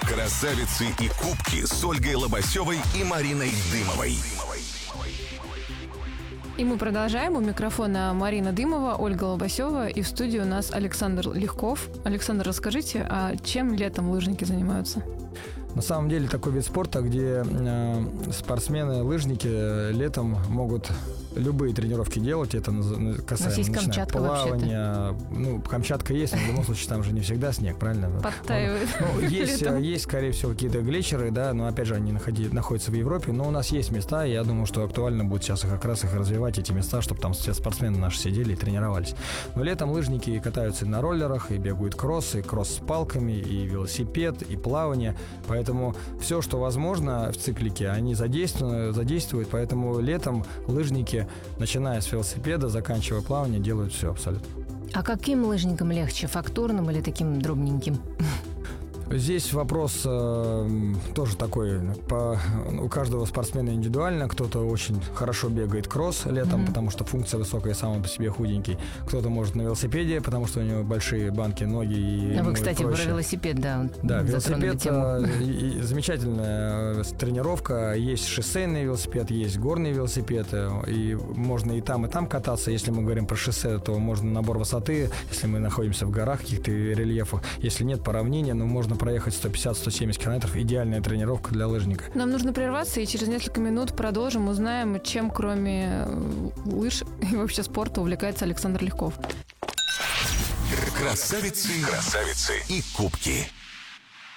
Красавицы и кубки с Ольгой Лобасевой и Мариной Дымовой. И мы продолжаем. У микрофона Марина Дымова, Ольга Лобасева, и в студии у нас Александр Легков. Александр, расскажите, а чем летом лыжники занимаются? На самом деле такой вид спорта, где спортсмены, лыжники летом могут любые тренировки делать. Это касается плавания. Ну, Камчатка есть, но в любом случае там же не всегда снег, правильно? Подтаивает. Есть, скорее всего, какие-то глетчеры, да, но опять же они находятся в Европе. Но у нас есть места, и я думаю, что актуально будет сейчас как раз их развивать, эти места, чтобы там все спортсмены наши сидели и тренировались. Но летом лыжники катаются и на роллерах, и бегают кросс с палками, и велосипед, и плавание. Поэтому все, что возможно в циклике, они задействуют. Поэтому летом лыжники, начиная с велосипеда, заканчивая плавание, делают все абсолютно. А каким лыжникам легче, фактурным или таким дробненьким? Здесь вопрос тоже такой, у каждого спортсмена индивидуально. Кто-то очень хорошо бегает кросс летом, потому что функция высокая, сам он по себе худенький. Кто-то может на велосипеде, потому что у него большие банки, ноги. И вы, кстати, проще. Про велосипед, да. Да, велосипед замечательная тренировка. Есть шоссейный велосипед, есть горный велосипед. И можно и там кататься. Если мы говорим про шоссе, то можно набор высоты, если мы находимся в горах, каких-то рельефах. Если нет, по равнине, но можно проехать 150-170 километров. Идеальная тренировка для лыжника. Нам нужно прерваться, и через несколько минут продолжим, узнаем, чем кроме лыж и вообще спорта увлекается Александр Легков. Красавицы и кубки.